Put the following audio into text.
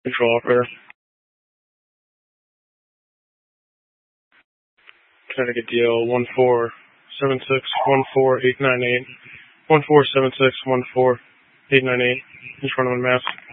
Control operator. Connecticut DL 1476-14898. 1476-14898. Each running mask.